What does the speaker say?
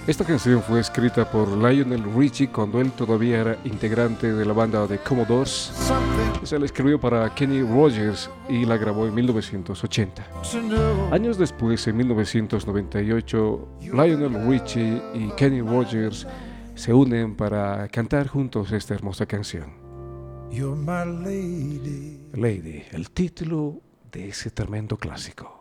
Esta canción fue escrita por Lionel Richie cuando él todavía era integrante de la banda de Commodores. Se la escribió para Kenny Rogers y la grabó en 1980. Años después, en 1998, Lionel Richie y Kenny Rogers se unen para cantar juntos esta hermosa canción. You're my lady. Lady, el título de ese tremendo clásico.